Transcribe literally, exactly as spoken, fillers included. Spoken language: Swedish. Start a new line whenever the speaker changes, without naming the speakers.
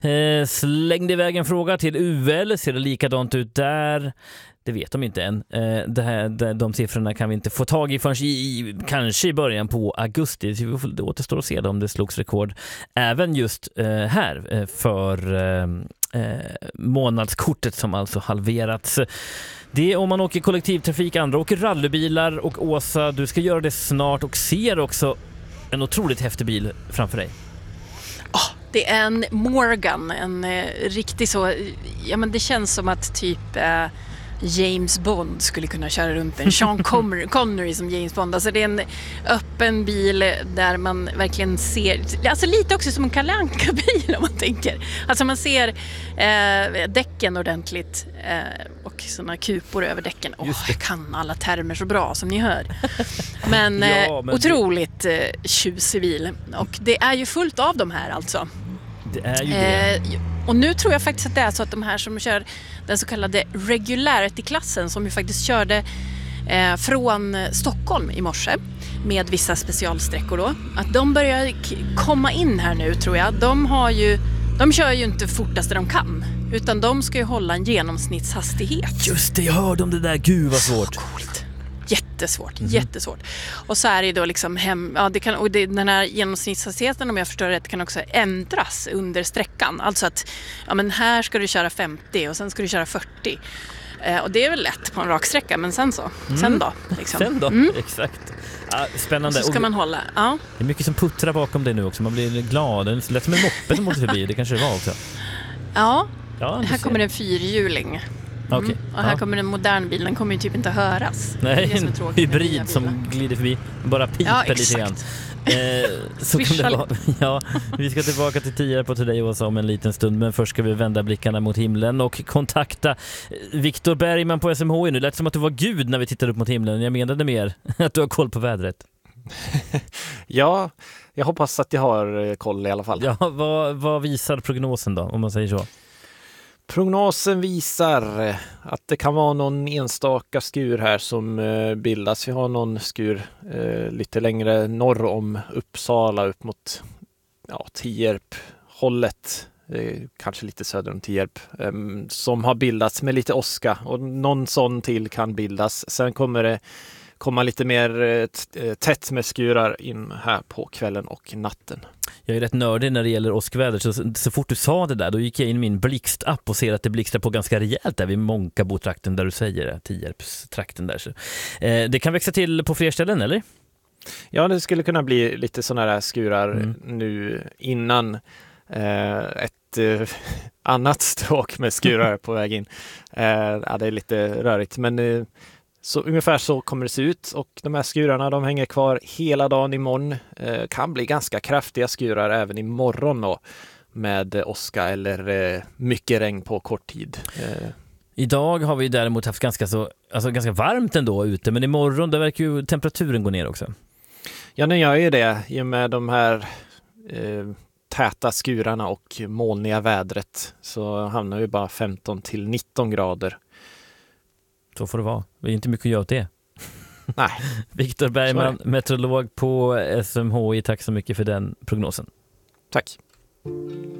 Eh, slängde iväg en fråga till U L. Ser det likadant ut där? Det vet de inte än. Eh, det här, de, de siffrorna kan vi inte få tag i förrän i, i, kanske i början på augusti. Så vi får, det återstår att se om det slogs rekord även just eh, här eh, för eh, eh, månadskortet som alltså halverats. Det är om man åker kollektivtrafik, andra åker rallybilar, och Åsa, du ska göra det snart och ser också en otroligt häftig bil framför dig.
Oh, det är en Morgan, en eh, riktig så, ja men det känns som att typ eh, James Bond skulle kunna köra runt en Sean Connery som James Bond. Alltså det är en öppen bil där man verkligen ser, alltså lite också som en Kalle Anka-bil om man tänker. Alltså man ser eh, däcken ordentligt eh, och såna kupor över däcken. Åh, jag kan alla termer så bra som ni hör. Men,
ja,
eh,
men
otroligt eh, tjusig bil. Och det är ju fullt av de här alltså.
Det är ju det.
Eh, och nu tror jag faktiskt att det är så att de här som kör den så kallade regularity-klassen, som ju faktiskt körde eh, från Stockholm i morse med vissa specialsträckor då, att de börjar k- komma in här nu tror jag. De har ju, de kör ju inte fortaste de kan, utan de ska ju hålla en genomsnittshastighet.
Just det, jag hörde om det där. Gud vad svårt.
Så coolt. Jättesvårt, mm. jättesvårt. Och så är det då liksom hem, ja, det kan, och det, den här genomsnittshastigheten, om jag förstår rätt, kan också ändras under sträckan. Alltså att ja, men här ska du köra femtio och sen ska du köra fyrtio. Eh, och det är väl lätt på en rak sträcka, men sen så. Mm. Sen då. Liksom.
Sen då, mm. exakt. Ja, spännande.
Och så ska man hålla. Ja.
Det är mycket som puttrar bakom dig nu också. Man blir glad. Det är lätt som en moppe som åker förbi. Det kanske det var också.
Ja,
ja
här ser. Kommer en fyrhjuling. Mm.
Okay.
Och här
ja.
kommer en modern bil, den kommer ju typ inte höras.
Nej, en hybrid som glider förbi, bara piper ja, lite grann. Eh, så kan det vara. Ja, vi ska tillbaka till Tierp på Today Åsa om en liten stund, men först ska vi vända blickarna mot himlen och kontakta Viktor Bergman på S M H I nu. Det lät som att du var gud när vi tittade upp mot himlen. Jag menade mer att du har koll på vädret.
Ja, jag hoppas att jag har koll i alla fall.
Ja, vad, vad visar prognosen då, om man säger så?
Prognosen visar att det kan vara någon enstaka skur här som eh, bildas. Vi har någon skur eh, lite längre norr om Uppsala upp mot ja, Tierp hållet, eh, kanske lite söder om Tierp, eh, som har bildats med lite åska, och någon sån till kan bildas. Sen kommer det komma lite mer eh, t- tätt med skurar in här på kvällen och natten.
Jag är rätt nördig när det gäller åskväder, så, så fort du sa det där, då gick jag in i min blixtapp och ser att det blixtrar på ganska rejält där vid Månkabo-trakten där du säger det, Tierps-trakten där. Så, eh, det kan växa till på fler ställen, eller?
Ja, det skulle kunna bli lite sådana där skurar
mm.
nu innan eh, ett eh, annat stråk med skurar på väg in. Eh, ja, det är lite rörigt, men eh, så ungefär så kommer det se ut, och de här skurarna de hänger kvar hela dagen imorgon. Eh, kan bli ganska kraftiga skurar även imorgon då, med åska eller eh, mycket regn på kort tid. Eh.
Idag har vi däremot haft ganska, så, alltså ganska varmt ändå ute, men imorgon där verkar ju temperaturen gå ner också.
Ja, den gör ju det i och med de här eh, täta skurarna och molniga vädret, så hamnar vi bara femton till nitton grader.
Så får det vara. Det är inte mycket att göra åt det.
Nej.
Viktor Bergman, meteorolog på S M H I. Tack så mycket för den prognosen.
Tack.